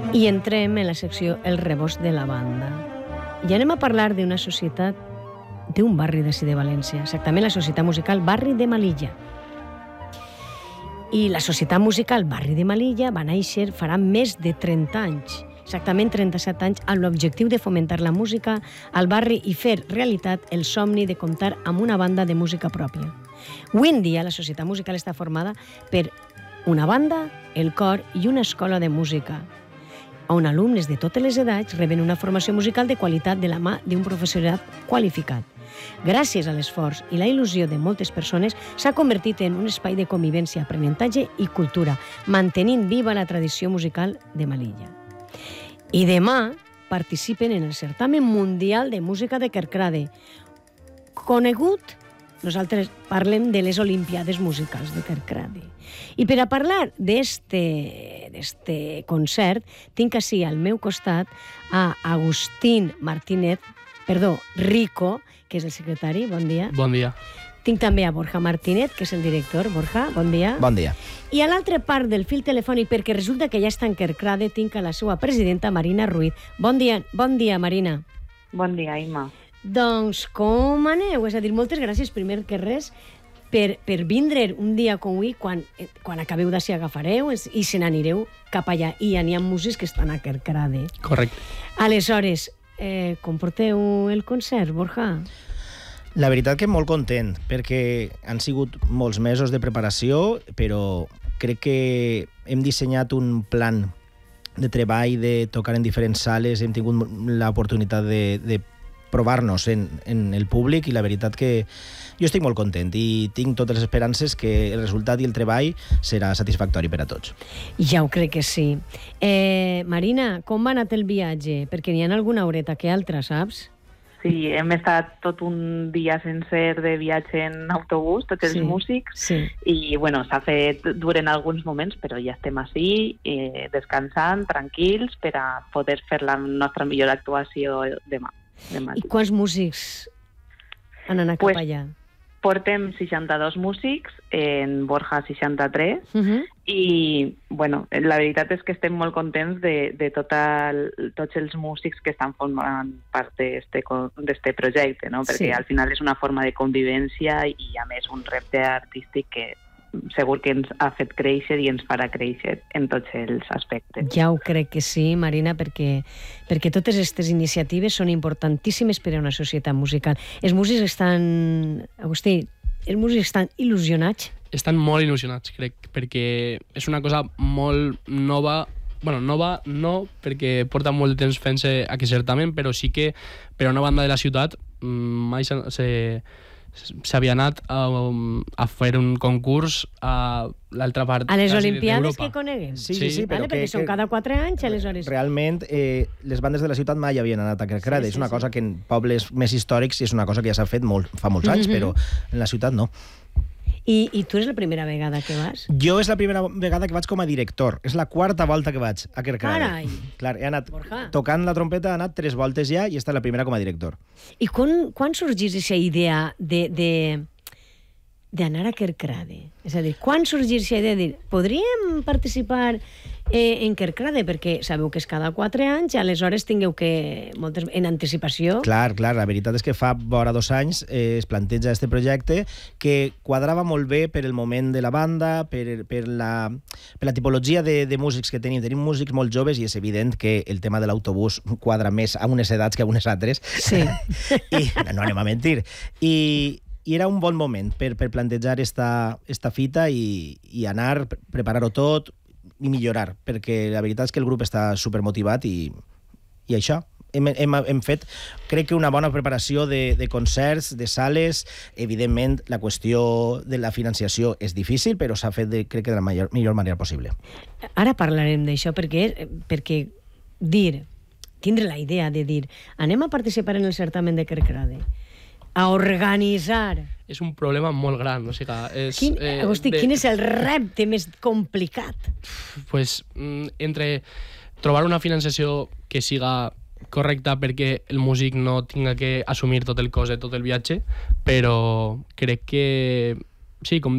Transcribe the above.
I entrem en la secció El rebost de la banda. I anem a parlar d'una societat, d'un barri d'ací de València, exactament la Societat Musical Barri de Malilla. I la Societat Musical Barri de Malilla va néixer farà més de 30 anys, exactament 37 anys, amb l'objectiu de fomentar la música al barri i fer realitat el somni de comptar amb una banda de música pròpia. Avui en dia la Societat Musical està formada per una banda, el cor i una escola de música, on alumnes de totes les edats reben una formació musical de qualitat de la mà d'un professorat qualificat. Gràcies a l'esforç i la il·lusió de moltes persones, s'ha convertit en un espai de convivència, aprenentatge i cultura, mantenint viva la tradició musical de Malilla. I demà participen en el certamen mundial de música de Kerkrade, conegut. Nosaltres parlem de les Olimpiades Musicals de Kerkrade. I per a parlar d'este concert, tinc així al meu costat a Agustín Martínez, Rico, que és el secretari. Bon dia. Bon dia. Tinc també a Borja Martínez, que és el director. Borja, bon dia. Bon dia. I a l'altra part del fil telefònic, perquè resulta que ja està en Kerkrade, tinc a la seva presidenta, Marina Ruiz. Bon dia, Marina. Bon dia, Imma. Doncs com aneu? És a dir, moltes gràcies, primer que res, per vindre un dia com avui, quan acabeu d'ací agafareu i se n'anireu cap allà. I ja n'hi ha músics que estan a Kerkrade. Correcte. Aleshores, com porteu el concert, Borja? La veritat que molt content, perquè han sigut molts mesos de preparació, però crec que hem dissenyat un plan de treball, de tocar en diferents sales, hem tingut l'oportunitat de provar-nos en el públic i la veritat que jo estic molt content i tinc totes les esperances que el resultat i el treball serà satisfactori per a tots. Ja ho crec que sí. Marina, com va anar el viatge? Perquè n'hi ha alguna horeta que altra, saps? Sí, hem estat tot un dia sencer de viatge en autobús, tots els músics, i bueno, s'ha fet durant alguns moments, però ja estem ací, descansant, tranquils, per a poder fer la nostra millor actuació demà. I quants músics han anat cap allà? Portem 62 músics, en Borja 63, i bueno, la veritat és que estem molt contents de tots els músics que estan formant part d'este projecte, no? Perquè al final és una forma de convivència i a més un repte artístic que segur que ens ha fet créixer i ens farà créixer en tots els aspectes. Ja ho crec que sí, Marina, perquè totes aquestes iniciatives són importantíssimes per a una societat musical. Els músics estan... Agustí, els músics estan il·lusionats? Estan molt il·lusionats, crec, perquè és una cosa molt nova. Bueno, nova no, perquè porta molt de temps fent-se aquest certamen, però sí que per a una banda de la ciutat mai s'havia anat a fer un concurs a l'altra part a les Olimpiades que coneguem. Sí, però perquè són cada 4 anys, aleshores. Realment, les bandes de la ciutat mai havien anat a Kerkrade. És una cosa que en pobles més històrics és una cosa que ja s'ha fet fa molts anys, però en la ciutat no. I tu és la primera vegada que vas? Jo és la primera vegada que vaig com a director. És la 4ª volta que vaig a Kerkrade. Carai! Clar, he anat tocant la trompeta, he anat 3 voltes ja i esta és la primera com a director. I quan sorgís aquesta idea d'anar a Kerkrade? És a dir, quan sorgís aquesta idea de dir, podríem participar en Kerkrade? Perquè sabeu que és cada 4 anys, aleshores tingueu que en anticipació. Clar, la veritat és que fa vora 2 anys es planteja este projecte que quadrava molt bé per el moment de la banda, per la tipologia de músics que tenim. Tenim músics molt joves i és evident que el tema de l'autobús quadra més a unes edats que a unes altres. Sí. I no anem a mentir. I era un bon moment per plantejar esta fita i anar, preparar-ho tot i millorar, perquè la veritat és que el grup està supermotivat i això. Hem fet, crec que una bona preparació de concerts, de sales. Evidentment, la qüestió de la financiació és difícil, però s'ha fet, crec que de la millor manera possible. Ara parlarem d'això, perquè tindre la idea de dir anem a participar en el certamen de Kerkrade, a organitzar... És un problema molt gran. O sigui, Agustí, quin és el repte més complicat? Pues, entre trobar una financiació que siga correcta perquè el músic no tinga que assumir tot el cost de tot el viatge, però crec que sí, com